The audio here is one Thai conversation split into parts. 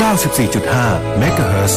94.5 เมกะเฮิรตซ์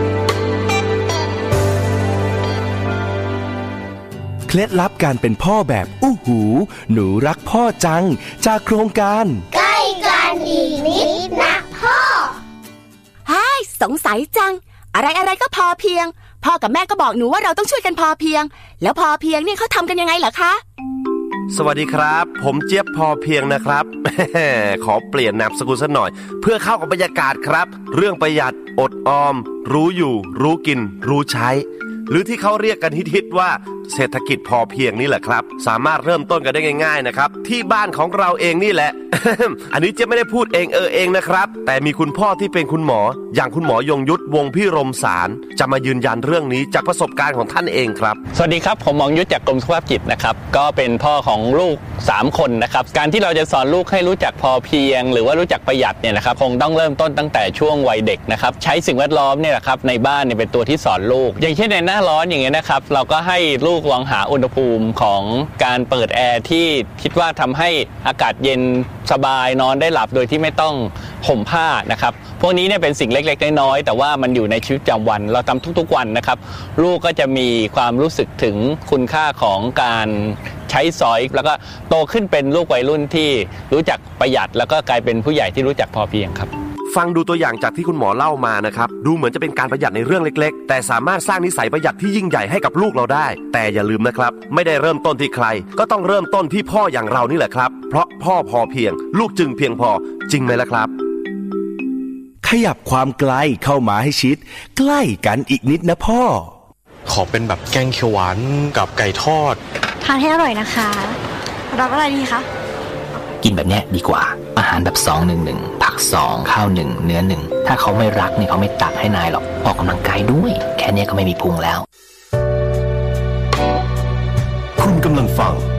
เคล็ดลับการเป็นพ่อแบบอู้หูหนูรักพ่อจังจากโครงการใกล้กันอีกนิดนะพ่อสงสัยจังอะไรก็พอเพียงพ่อกับแม่ก็บอกหนูว่าเราต้องช่วยกันพอเพียงแล้วพอเพียงนี่เขาทำกันยังไงเหรอคะสวัสดีครับผมเจี๊ยบพอเพียงนะครับ ขอเปลี่ยนนามสกุลซะหน่อยเพื่อเข้ากับบรรยากาศครับเรื่องประหยัดอดออมรู้อยู่รู้กินรู้ใช้หรือที่เขาเรียกกันฮิตๆว่าเศรษฐกิจพอเพียงนี่แหละครับสามารถเริ่มต้นกันได้ง่ายๆนะครับที่บ้านของเราเองนี่แหละ อันนี้เจ๊ไม่ได้พูดเองนะครับแต่มีคุณพ่อที่เป็นคุณหมออย่างคุณหมอยงยุทธวงศ์พิรมสารจะมายืนยันเรื่องนี้จากประสบการณ์ของท่านเองครับสวัสดีครับผมหมอยงยุทธจากกรมสุขภาพจิตนะครับก็เป็นพ่อของลูก3คนนะครับการที่เราจะสอนลูกให้รู้จักพอเพียงหรือว่ารู้จักประหยัดเนี่ยนะครับคงต้องเริ่มต้นตั้งแต่ช่วงวัยเด็กนะครับใช้สิ่งแวดล้อมเนี่ยแหละครับในบ้านเนี่ยเป็นตัวที่สอนลูกอย่างเช่นในหน้าร้อนอย่างเงี้ยนะครับเราก็ให้ลูกลองหาอุณหภูมิของการเปิดแอร์ที่คิดว่าทำให้อากาศเย็นสบายนอนได้หลับโดยที่ไม่ต้องห่มผ้านะครับพวกนี้เนี่ยเป็นสิ่งเล็กๆน้อยๆแต่ว่ามันอยู่ในชีวิตประจำวันเราทำทุกๆวันนะครับลูกก็จะมีความรู้สึกถึงคุณค่าของการใช้สอยแล้วก็โตขึ้นเป็นลูกวัยรุ่นที่รู้จักประหยัดแล้วก็กลายเป็นผู้ใหญ่ที่รู้จักพอเพียงครับฟังดูตัวอย่างจากที่คุณหมอเล่ามานะครับดูเหมือนจะเป็นการประหยัดในเรื่องเล็กๆแต่สามารถสร้างนิสัยประหยัดที่ยิ่งใหญ่ให้กับลูกเราได้แต่อย่าลืมนะครับไม่ได้เริ่มต้นที่ใครก็ต้องเริ่มต้นที่พ่ออย่างเรานี่แหละครับเพราะพ่อพอเพียงลูกจึงเพียงพอจริงไหมล่ะครับขยับความไกลเข้ามาให้ชิดใกล้กันอีกนิดนะพ่อขอเป็นแบบแกงเขียวหวานกับไก่ทอดทานให้อร่อยนะคะรับอะไรดีคะกินแบบนี้ดีกว่าอาหารแบบ2-1-1ผัก2ข้าว1เนื้อ1ถ้าเขาไม่รักนี่เขาไม่ตักให้นายหรอกออกกำลังกายด้วยแค่นี้ก็ไม่มีพุงแล้วคุณกำลังฟัง